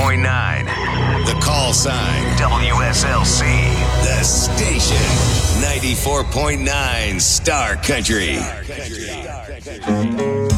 94.9. The call sign. WSLC. The station. 94.9 Star Country.